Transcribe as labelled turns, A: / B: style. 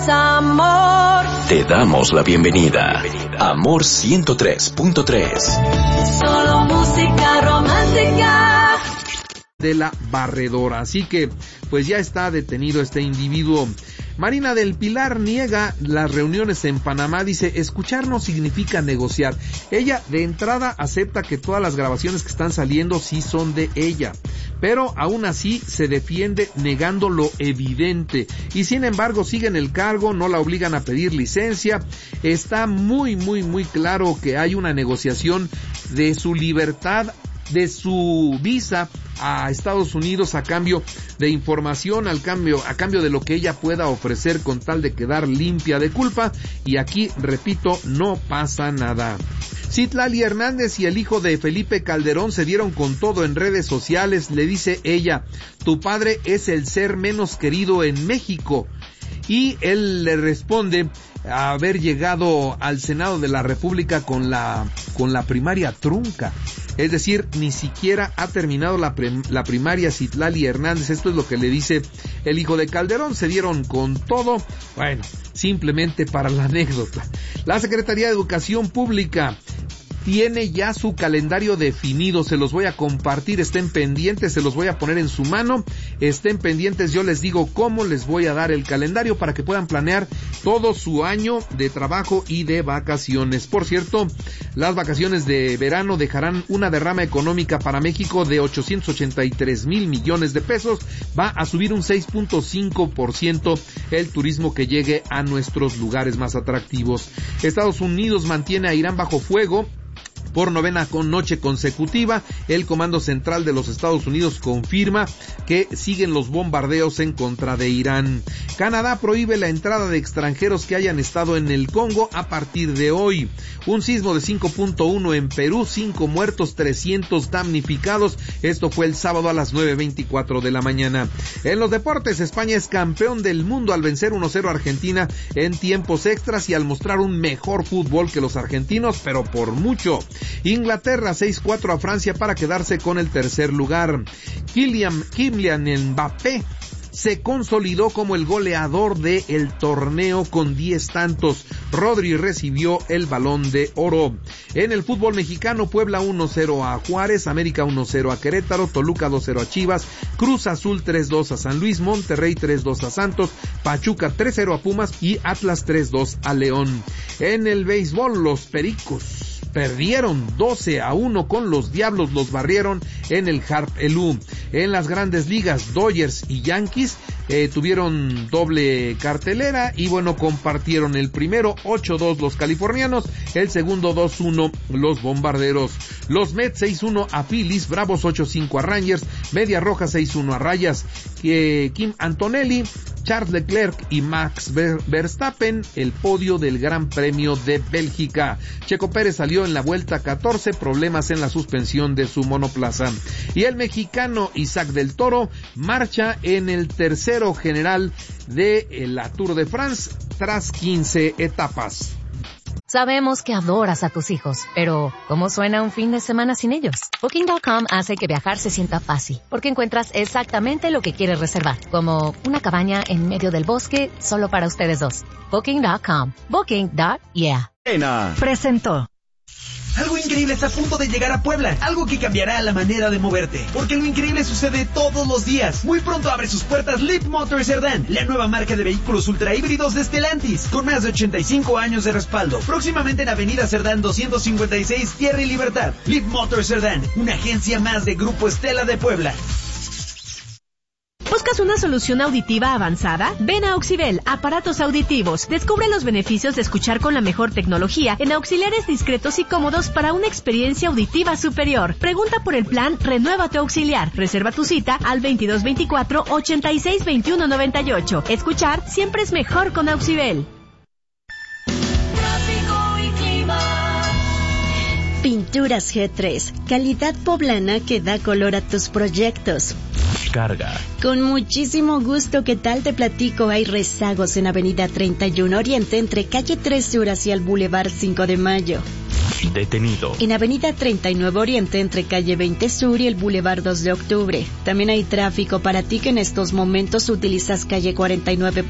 A: Amor.
B: Te damos la bienvenida. Amor 103.3.
A: Solo música romántica.
C: De la barredora. Así que, pues ya está detenido este individuo. Marina del Pilar niega las reuniones en Panamá, dice, escuchar no significa negociar. Ella de entrada acepta que todas las grabaciones que están saliendo sí son de ella, pero aún así se defiende negando lo evidente. Y sin embargo sigue en el cargo, no la obligan a pedir licencia. Está muy claro que hay una negociación de su libertad, de su visa a Estados Unidos a cambio de información, a cambio de lo que ella pueda ofrecer con tal de quedar limpia de culpa. Y aquí, repito, no pasa nada. Citlali Hernández y el hijo de Felipe Calderón se dieron con todo en redes sociales. Le dice ella, tu padre es el ser menos querido en México. Y él le responde a haber llegado al Senado de la República con la primaria trunca. Es decir, ni siquiera ha terminado la primaria Citlali Hernández. Esto es lo que le dice el hijo de Calderón. Se dieron con todo. Bueno, simplemente para la anécdota. La Secretaría de Educación Pública tiene ya su calendario definido, se los voy a compartir, estén pendientes, se los voy a poner en su mano, estén pendientes, yo les digo cómo les voy a dar el calendario para que puedan planear todo su año de trabajo y de vacaciones. Por cierto, las vacaciones de verano dejarán una derrama económica para México de 883,000 millones de pesos, va a subir un 6.5% el turismo que llegue a nuestros lugares más atractivos. Estados Unidos mantiene a Irán bajo fuego por novena noche consecutiva. El Comando Central de los Estados Unidos confirma que siguen los bombardeos en contra de Irán. Canadá prohíbe la entrada de extranjeros que hayan estado en el Congo a partir de hoy. Un sismo de 5.1 en Perú, 5 muertos, 300 damnificados. Esto fue el sábado a las 9:24 de la mañana. En los deportes, España es campeón del mundo al vencer 1-0 a Argentina en tiempos extras y al mostrar un mejor fútbol que los argentinos, pero por mucho. Inglaterra 6-4 a Francia para quedarse con el tercer lugar. Kylian Mbappé se consolidó como el goleador del torneo con 10 tantos. Rodri recibió el Balón de Oro. En el fútbol mexicano, Puebla 1-0 a Juárez, América 1-0 a Querétaro, Toluca 2-0 a Chivas, Cruz Azul 3-2 a San Luis, Monterrey 3-2 a Santos, Pachuca 3-0 a Pumas y Atlas 3-2 a León. En el béisbol, los Pericos perdieron 12-1 con los Diablos, los barrieron en el Harp Elú. En las grandes ligas, Dodgers y Yankees tuvieron doble cartelera y bueno, compartieron el primero 8-2 los californianos, el segundo 2-1 los bombarderos. Los Mets 6-1 a Phillies, Bravos 8-5 a Rangers, Media Roja 6-1 a Rayas. Kim Antonelli, Charles Leclerc y Max Verstappen, el podio del Gran Premio de Bélgica. Checo Pérez salió en la vuelta 14, problemas en la suspensión de su monoplaza. Y el mexicano Isaac del Toro marcha en el tercero general de la Tour de France tras 15 etapas.
D: Sabemos que adoras a tus hijos, pero ¿cómo suena un fin de semana sin ellos? Booking.com hace que viajar se sienta fácil, porque encuentras exactamente lo que quieres reservar, como una cabaña en medio del bosque solo para ustedes dos. Booking.com. Booking.yeah.
E: Presentó.
F: Algo increíble está a punto de llegar a Puebla, algo que cambiará la manera de moverte, porque lo increíble sucede todos los días. Muy pronto abre sus puertas Leap Motor Cerdán, la nueva marca de vehículos ultra híbridos de Stellantis, con más de 85 años de respaldo. Próximamente en Avenida Cerdán 256, Tierra y Libertad. Leap Motor Cerdán, una agencia más de Grupo Estela de Puebla.
E: ¿Buscas una solución auditiva avanzada? Ven a Auxibel, aparatos auditivos. Descubre los beneficios de escuchar con la mejor tecnología en auxiliares discretos y cómodos para una experiencia auditiva superior. Pregunta por el plan Renueva tu Auxiliar. Reserva tu cita al 2224-862198. Escuchar siempre es mejor con Auxibel.
A: Tráfico y clima.
G: Pinturas G3, calidad poblana que da color a tus proyectos.
B: Carga.
G: Con muchísimo gusto, ¿qué tal? Te platico, hay rezagos en Avenida 31 Oriente entre calle 3 Sur hacia el Boulevard 5 de Mayo.
B: Detenido.
G: En Avenida 39 Oriente entre calle 20 Sur y el Boulevard 2 de Octubre. También hay tráfico para ti que en estos momentos utilizas calle 49